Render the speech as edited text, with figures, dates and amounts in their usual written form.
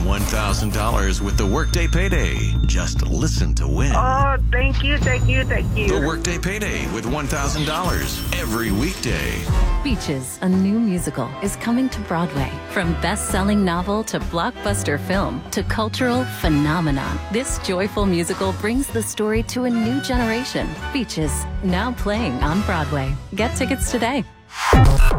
$1,000 with the Workday Payday. Just listen to win. Oh, thank you. The Workday Payday with $1,000 every weekday. Beaches, a new musical, is coming to Broadway. From best-selling novel to blockbuster film to cultural phenomenon, this joyful musical brings the story to a new generation. Beaches, now playing on Broadway. Get tickets today.